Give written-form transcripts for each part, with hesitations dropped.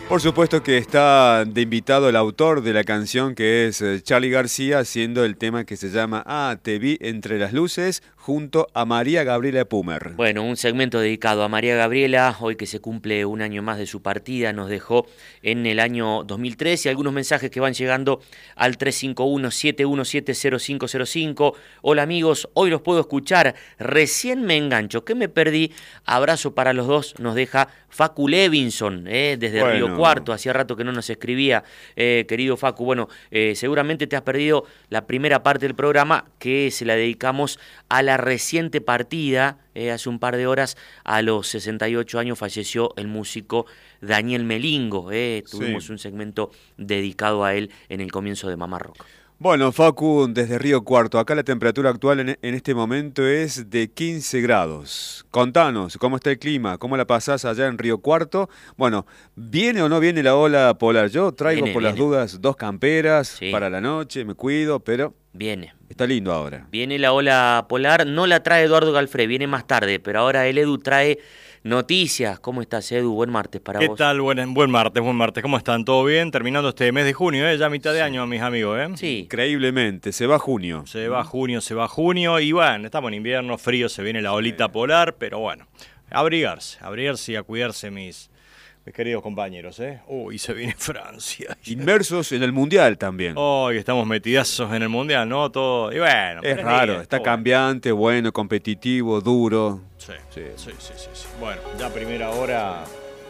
Por supuesto que está de invitado el autor de la canción, que es Charly García, haciendo el tema que se llama Te vi entre las luces, junto a María Gabriela Pumer. Bueno, un segmento dedicado a María Gabriela, hoy que se cumple un año más de su partida, nos dejó en el año 2003 y algunos mensajes que van llegando al 351-717-0505. Hola amigos, hoy los puedo escuchar, recién me engancho, ¿qué me perdí? Abrazo para los dos, nos deja Facu Levinson, desde Río Cuarto, hacía rato que no nos escribía, querido Facu. Bueno, seguramente te has perdido la primera parte del programa que se la dedicamos a la reciente partida. Hace un par de horas, a los 68 años, falleció el músico Daniel Melingo. Tuvimos un segmento dedicado a él en el comienzo de Mamá Rock. Bueno, Facu, desde Río Cuarto, acá la temperatura actual en este momento es de 15 grados. Contanos, ¿cómo está el clima? ¿Cómo la pasás allá en Río Cuarto? Bueno, ¿viene o no viene la ola polar? Yo traigo por las dudas 2 camperas para la noche, me cuido, pero... Viene. Está lindo ahora. Viene la ola polar, no la trae Eduardo Galfré, viene más tarde, pero ahora el Edu trae noticias. ¿Cómo estás, Edu? Buen martes para vos. ¿Qué tal? Buen martes. ¿Cómo están? ¿Todo bien? Terminando este mes de junio, ya mitad de año, mis amigos, Sí. Increíblemente, se va junio. Se va junio y bueno, estamos en invierno, frío, se viene la olita polar, pero bueno, abrigarse y a cuidarse mis queridos compañeros, Uy, se viene Francia. Inmersos en el Mundial también. Hoy estamos metidazos en el Mundial, ¿no? Todo, y bueno. Es raro, está cambiante, bueno, competitivo, duro. Sí. Bueno, ya a primera hora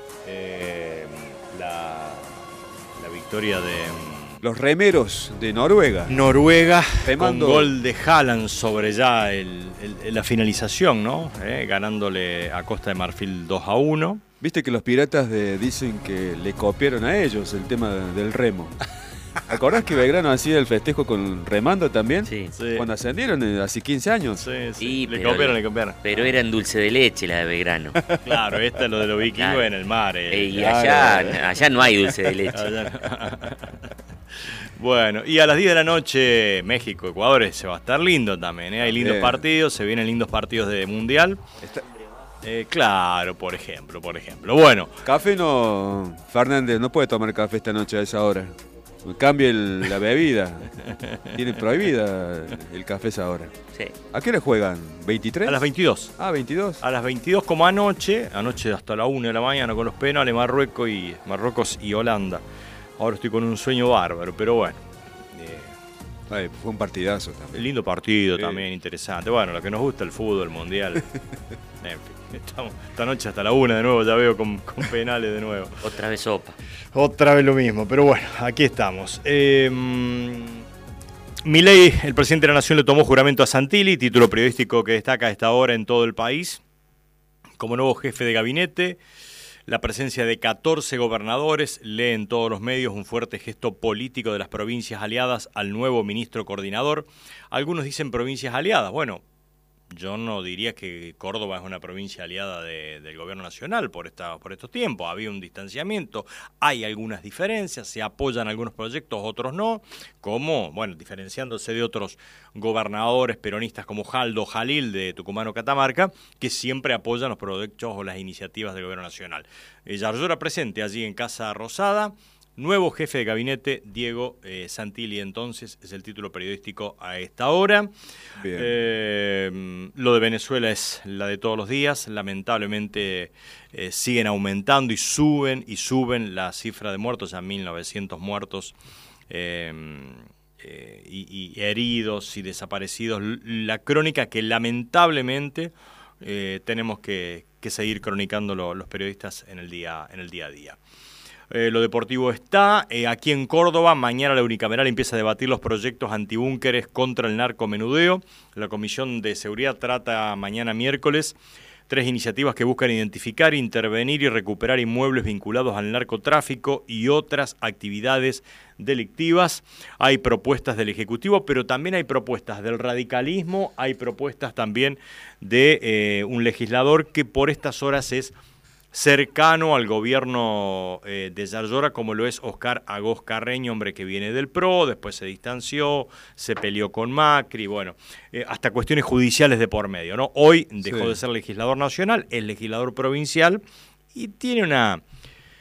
la victoria de... Los remeros de Noruega. Con gol de Haaland sobre ya la finalización, ¿no? Ganándole a Costa de Marfil 2-1. Viste que los piratas dicen que le copiaron a ellos el tema del remo. ¿Acordás que Belgrano hacía el festejo con remando también? Sí. Cuando ascendieron hace 15 años. Sí, le copiaron. Pero era en dulce de leche la de Belgrano. Claro, esta es lo de los vikingos, claro. En el mar. Y allá no hay dulce de leche. Bueno, y a las 10 de la noche, México-Ecuador, se va a estar lindo también, Hay lindos partidos, se vienen lindos partidos de Mundial. Claro, por ejemplo. Bueno. Café no... Fernández no puede tomar café esta noche a esa hora. Cambie la bebida. Tiene prohibida el café a esa hora. Sí. ¿A qué hora juegan? ¿23? A las 22. Ah, 22. A las 22 como anoche hasta la 1 de la mañana con los penales, Marruecos y Holanda. Ahora estoy con un sueño bárbaro, pero bueno. Fue un partidazo también. Lindo partido también, interesante. Bueno, lo que nos gusta el fútbol, el mundial. En fin, estamos esta noche hasta la 1 de nuevo, ya veo con penales de nuevo. Otra vez sopa. Otra vez lo mismo, pero bueno, aquí estamos. Milei, el presidente de la Nación, le tomó juramento a Santilli, título periodístico que destaca a esta hora en todo el país, como nuevo jefe de gabinete. La presencia de 14 gobernadores lee en todos los medios un fuerte gesto político de las provincias aliadas al nuevo ministro coordinador. Algunos dicen provincias aliadas. Bueno, yo no diría que Córdoba es una provincia aliada del gobierno nacional por estos tiempos. Había un distanciamiento, hay algunas diferencias, se apoyan algunos proyectos, otros no, como, bueno, diferenciándose de otros gobernadores peronistas como Jaldo Jalil de Tucumán o Catamarca, que siempre apoyan los proyectos o las iniciativas del gobierno nacional. Yarlora presente allí en Casa Rosada. Nuevo jefe de gabinete, Diego Santilli, entonces, es el título periodístico a esta hora. Lo de Venezuela es la de todos los días. Lamentablemente siguen aumentando y suben la cifra de muertos, ya 1.900 muertos y heridos y desaparecidos. La crónica que lamentablemente tenemos que seguir cronicando los periodistas en el día a día. Lo deportivo está. Aquí en Córdoba, mañana la unicameral empieza a debatir los proyectos antibúnkeres contra el narcomenudeo. La Comisión de Seguridad trata mañana miércoles 3 iniciativas que buscan identificar, intervenir y recuperar inmuebles vinculados al narcotráfico y otras actividades delictivas. Hay propuestas del Ejecutivo, pero también hay propuestas del radicalismo, hay propuestas también de un legislador que por estas horas es cercano al gobierno de Yarlora, como lo es Oscar Agós Carreño, hombre que viene del PRO, después se distanció, se peleó con Macri, bueno, hasta cuestiones judiciales de por medio, ¿no? Hoy dejó de ser legislador nacional, es legislador provincial y tiene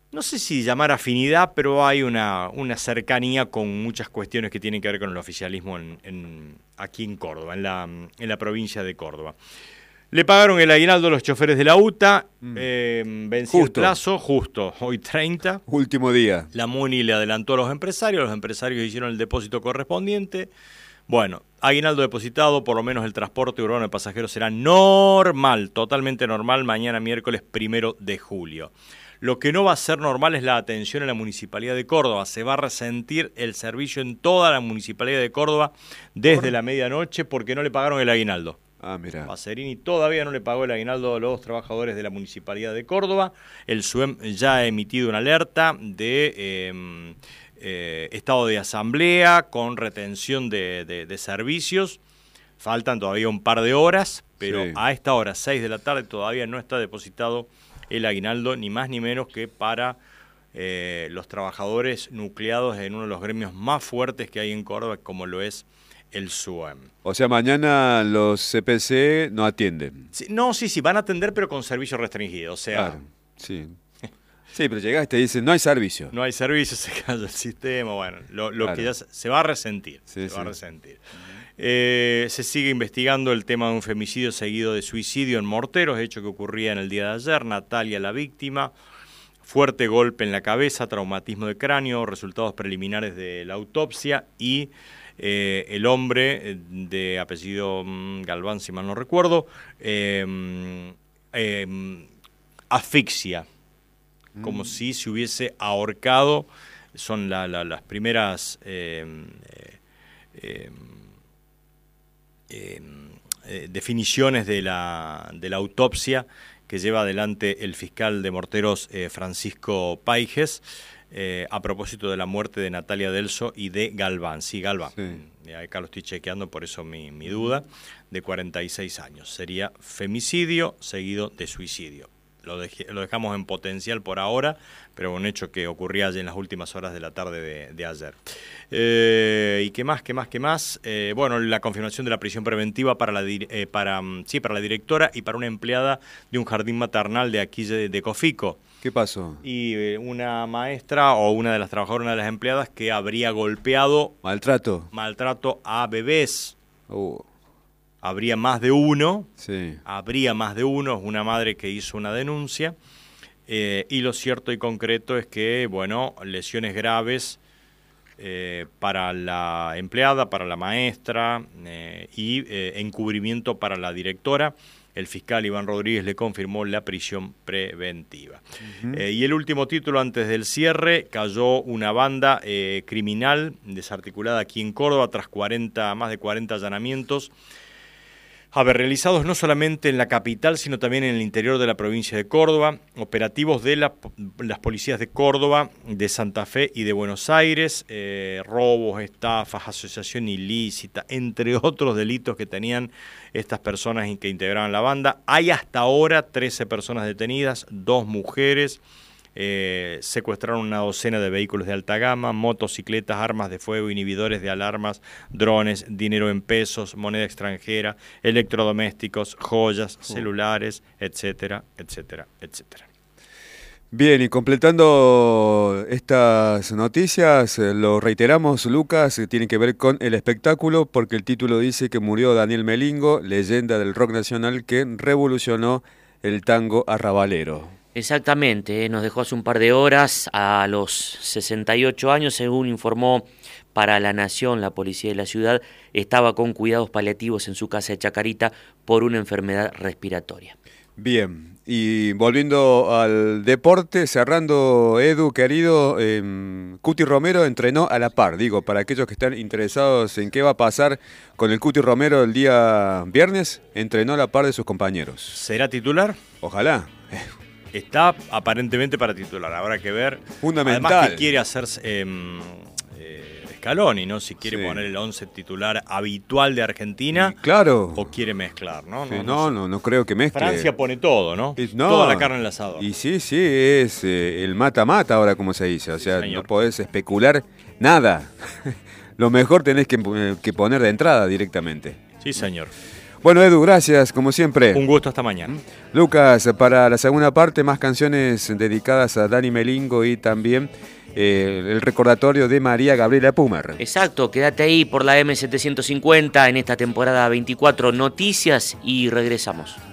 no sé si llamar afinidad, pero hay una cercanía con muchas cuestiones que tienen que ver con el oficialismo aquí en Córdoba, en la provincia de Córdoba. Le pagaron el aguinaldo a los choferes de la UTA, venció el plazo, justo, hoy 30. Último día. La MUNI le adelantó a los empresarios hicieron el depósito correspondiente. Bueno, aguinaldo depositado, por lo menos el transporte urbano de pasajeros será normal, totalmente normal, mañana miércoles 1 de julio. Lo que no va a ser normal es la atención en la Municipalidad de Córdoba. Se va a resentir el servicio en toda la Municipalidad de Córdoba desde la medianoche porque no le pagaron el aguinaldo. Mira. Pacerini todavía no le pagó el aguinaldo a los trabajadores de la Municipalidad de Córdoba. El SUEM ya ha emitido una alerta de estado de asamblea con retención de servicios. Faltan todavía un par de horas, pero sí, a esta hora, 6 de la tarde, todavía no está depositado el aguinaldo, ni más ni menos que para los trabajadores nucleados en uno de los gremios más fuertes que hay en Córdoba, como lo es el SUEM. O sea, mañana los CPC no atienden. Sí, van a atender, pero con servicio restringido. O sea, claro, sí. Sí, pero llegaste y dicen, no hay servicio. No hay servicio, se cayó el sistema. Bueno, lo claro, que ya se va a resentir. Sí, va a resentir. Se sigue investigando el tema de un femicidio seguido de suicidio en Morteros, hecho que ocurría en el día de ayer. Natalia, la víctima, fuerte golpe en la cabeza, traumatismo de cráneo, resultados preliminares de la autopsia y el hombre de apellido Galván, si mal no recuerdo, asfixia, como si se hubiese ahorcado. Son las primeras definiciones de la autopsia que lleva adelante el fiscal de Morteros, Francisco Paiges, a propósito de la muerte de Natalia Delso y de Galván. Sí, Galván. Sí. Acá lo estoy chequeando, por eso mi duda, de 46 años. Sería femicidio seguido de suicidio. Lo dejamos en potencial por ahora, pero un hecho que ocurría allí en las últimas horas de la tarde de ayer. ¿Y qué más? Bueno, la confirmación de la prisión preventiva para la directora y para una empleada de un jardín maternal de aquí de Cofico. ¿Qué pasó? Y una maestra o una de las trabajadoras, una de las empleadas, que habría golpeado... Maltrato a bebés. Habría más de uno. Sí. Es una madre que hizo una denuncia. Y lo cierto y concreto es que, bueno, lesiones graves para la empleada, para la maestra y encubrimiento para la directora. El fiscal Iván Rodríguez le confirmó la prisión preventiva. Y el último título antes del cierre: cayó una banda criminal desarticulada aquí en Córdoba tras más de 40 allanamientos realizados no solamente en la capital, sino también en el interior de la provincia de Córdoba, operativos de las policías de Córdoba, de Santa Fe y de Buenos Aires, robos, estafas, asociación ilícita, entre otros delitos que tenían estas personas que integraban la banda. Hay hasta ahora 13 personas detenidas, 2 mujeres. Secuestraron una docena de vehículos de alta gama, motocicletas, armas de fuego, inhibidores de alarmas, drones, dinero en pesos, moneda extranjera, electrodomésticos, joyas, celulares, etcétera, etcétera, etcétera. Bien, y completando estas noticias, lo reiteramos, Lucas, tiene que ver con el espectáculo, porque el título dice que murió Daniel Melingo, leyenda del rock nacional que revolucionó el tango arrabalero. Exactamente, nos dejó hace un par de horas a los 68 años, según informó para La Nación. La policía de la ciudad estaba con cuidados paliativos en su casa de Chacarita por una enfermedad respiratoria. Bien, y volviendo al deporte, cerrando, Edu, querido, Cuti Romero entrenó a la par, digo, para aquellos que están interesados en qué va a pasar con el Cuti Romero el día viernes, entrenó a la par de sus compañeros. ¿Será titular? Ojalá. Está aparentemente para titular, habrá que ver. Fundamental. Además que quiere hacer Scaloni, ¿no? Si quiere poner el 11 titular habitual de Argentina. Claro. O quiere mezclar, ¿no? Sí, no creo que mezcle. Francia pone todo, ¿no? Toda la carne en el asador. Y sí, es el mata-mata ahora, como se dice. O sea, no podés especular nada. Lo mejor tenés que poner de entrada directamente. Sí, señor. Bueno, Edu, gracias, como siempre. Un gusto, hasta mañana. Lucas, para la segunda parte, más canciones dedicadas a Dani Melingo y también el recordatorio de María Gabriela Pumer. Exacto, quédate ahí por la M750 en esta temporada 24, noticias y regresamos.